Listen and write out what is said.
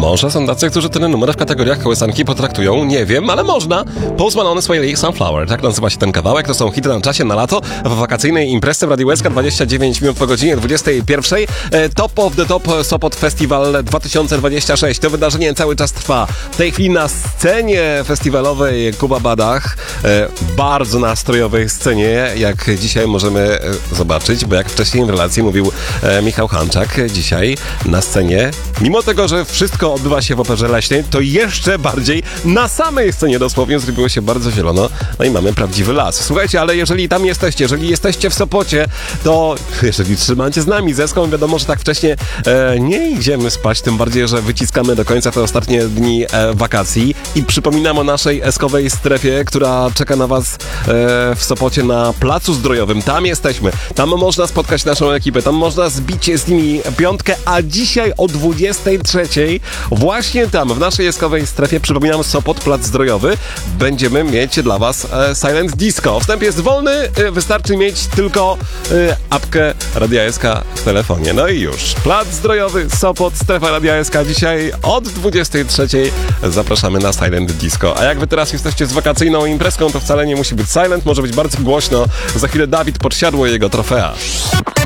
Może są tacy, którzy ten numer w kategoriach kołysanki potraktują, nie wiem, ale można. Post Malone, Sway Sunflower, tak nazywa się ten kawałek. To są hity na czasie, na lato, w wakacyjnej imprezie w Radiu SK 29 minut po godzinie 21. Top of the Top Sopot Festival 2026. To wydarzenie cały czas trwa. W tej chwili na scenie festiwalowej Kuba Badach, bardzo nastrojowej scenie, jak dzisiaj możemy zobaczyć, bo jak wcześniej w relacji mówił Michał Hanczak, dzisiaj na scenie, mimo tego, że wszystko odbywa się w Operze Leśnej, to jeszcze bardziej na samej scenie dosłownie zrobiło się bardzo zielono, no i mamy prawdziwy las. Słuchajcie, ale jeżeli tam jesteście, jeżeli jesteście w Sopocie, to jeżeli trzymacie z nami zeską, wiadomo, że tak wcześnie nie idziemy spać, tym bardziej, że wyciskamy do końca te ostatnie dni wakacji i przypominam o naszej eskowej strefie, która czeka na was w Sopocie na Placu Zdrojowym. Tam jesteśmy, tam można spotkać naszą ekipę, tam można zbić z nimi piątkę, a dzisiaj o 23:00 właśnie tam, w naszej eskowej strefie, przypominam, Sopot, Plac Zdrojowy, będziemy mieć dla was Silent Disco. Wstęp jest wolny, wystarczy mieć tylko apkę Radia SK w telefonie. No i już. Plac Zdrojowy, Sopot, strefa Radia SK. Dzisiaj od 23:00 zapraszamy na Silent Disco. A jak wy teraz jesteście z wakacyjną imprezką, to wcale nie musi być silent, może być bardzo głośno. Za chwilę Dawid Podsiadło i jego trofea.